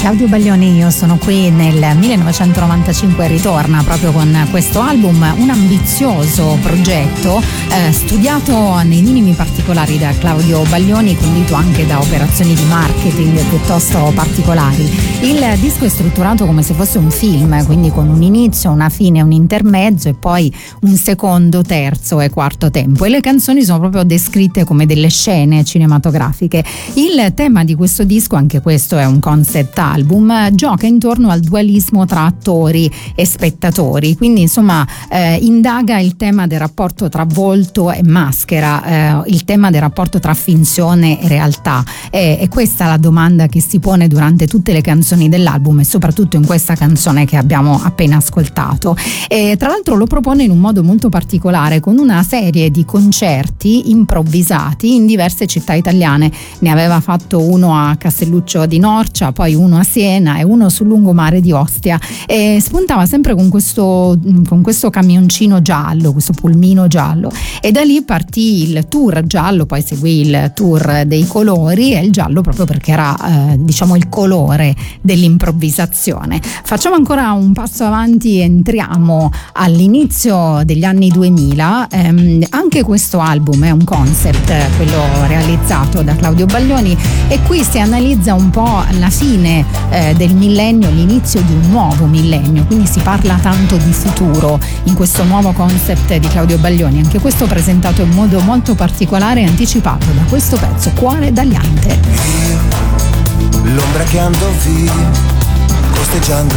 Claudio Baglioni, io sono qui nel 1995, ritorna proprio con questo album, un ambizioso progetto studiato nei minimi particolari da Claudio Baglioni, condito anche da operazioni di marketing piuttosto particolari. Il disco è strutturato come se fosse un film, quindi con un inizio, una fine, un intermezzo e poi un secondo, terzo e quarto tempo, e le canzoni sono proprio descritte come delle scene cinematografiche. Il tema di questo disco, anche questo è un concept album, gioca intorno al dualismo tra attori e spettatori, quindi insomma indaga il tema del rapporto tra volto e maschera, il tema del rapporto tra finzione e realtà. È questa la domanda che si pone durante tutte le canzoni dell'album e soprattutto in questa canzone che abbiamo appena ascoltato. E tra l'altro lo propone in un modo molto particolare, con una serie di concerti improvvisati in diverse città italiane. Ne aveva fatto uno a Castelluccio di Norcia, poi uno a Siena e uno sul lungomare di Ostia, e spuntava sempre con questo camioncino giallo, questo pulmino giallo, e da lì partì il tour giallo, poi seguì il tour dei colori, e il giallo proprio perché era diciamo il colore dell'improvvisazione. Facciamo ancora un passo avanti, entriamo all'inizio degli anni 2000. Anche questo album è un concept, quello realizzato da Claudio Baglioni, e qui si analizza un po' la fine del millennio, l'inizio di un nuovo millennio, quindi si parla tanto di futuro in questo nuovo concept di Claudio Baglioni, anche questo presentato in modo molto particolare e anticipato da questo pezzo, Cuore Dagliante. Io, l'ombra che andò via, costeggiando